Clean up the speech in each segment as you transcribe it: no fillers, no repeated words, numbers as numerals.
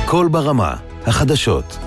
קול ברמה, החדשות.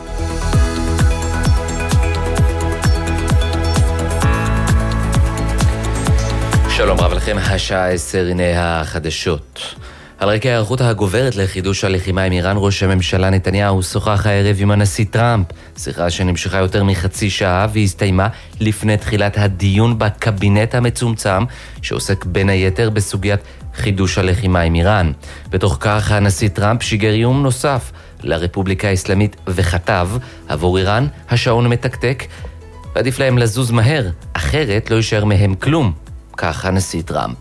שלום רב לכם, השעה 10, הנה החדשות. על רקע ההיערכות הגוברת לחידוש הלחימה עם איראן, ראש הממשלה נתניהו שוחח הערב עם הנשיא טראמפ. שיחה שנמשכה יותר מחצי שעה והסתיימה לפני תחילת הדיון בקבינט המצומצם שעוסק בין היתר בסוגיית חידוש הלחימה עם איראן. בתוך כך הנשיא טראמפ שיגר איום נוסף לרפובליקה האסלאמית וכתב, עבור איראן השעון מתקתק ועדיף להם לזוז מהר, אחרת לא יישאר מהם כלום. כך הנשיא טראמפ.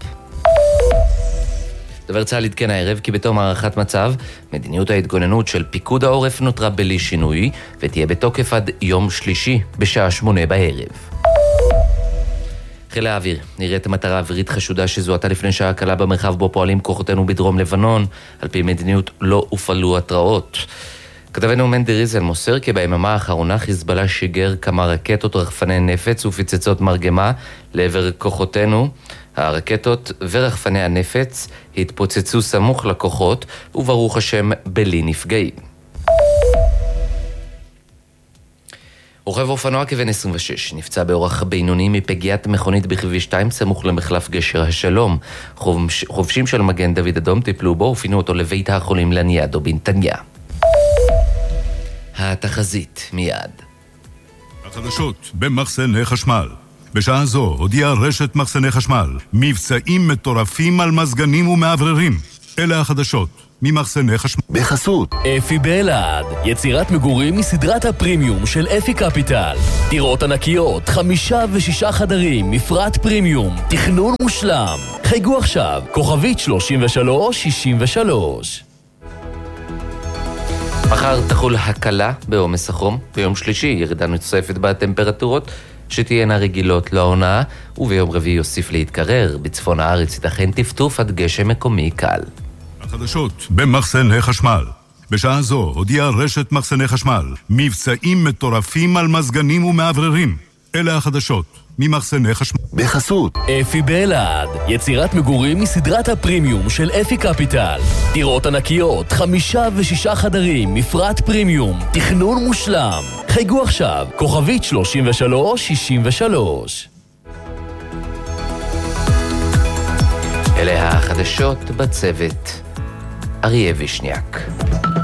דובר צה"ל עדכן הערב כי בתום הערכת מצב, מדיניות ההתגוננות של פיקוד העורף נותרה בלי שינוי ותהיה בתוקף עד יום שלישי בשעה 8 בערב. חיל האוויר נראית מטרה אווירית חשודה שזוהתה לפני שעה קלה במרחב בו פועלים כוחותינו בדרום לבנון. על פי מדיניות לא הופעלו התראות. כתבנו מנדי ריזל מוסר כי ביממה האחרונה חיזבאללה שיגר כמה רקטות, רחפני נפץ ופצצות מרגמה לעבר כוחותינו. הרקטות ורחפני הנפץ התפוצצו סמוך לכוחות וברוך השם בלי נפגעים. רוכב אופנוע כבן 26 נפצע באורח בינוני מפגיעת מכונית בכביש 2 סמוך למחלף גשר השלום. חובשים של מגן דוד אדום טיפלו בו ופינו אותו לבית החולים לניאדו בנתניה. התחזית מיד. החדשות במחסני חשמל. בשעה זו הודיעה רשת מחסני חשמל מבצעים מטורפים על מזגנים ומעבררים. אלה החדשות ממחסני חשמל. בחסות אפי באלעד, יצירת מגורים מסדרת הפרימיום של אפי קפיטל. דירות ענקיות, 5 ו6 חדרים, מפרט פרימיום, תכנון מושלם. חייגו עכשיו, כוכבית 3363. מחר תחול הקלה בעומס החום, ביום שלישי ירידה נוספת בטמפרטורות שתהיינה רגילות לעונה, וביום רביעי יוסיף להתקרר. בצפון הארץ ייתכן טפטוף עד גשם מקומי קל. החדשות במחסני חשמל. בשעה זו הודיעה רשת מחסני חשמל מבצעים מטורפים על מזגנים ומעבררים. אלה החדשות ממחסני חשמל. בחסות אפי באלעד, יצירת מגורים מסדרת הפרימיום של אפי קפיטל. דירות ענקיות, 5 ו6 חדרים, מפרט פרימיום, תכנון מושלם. חייגו עכשיו, כוכבית 3363. אלה החדשות בצוות. אריה וישניאק.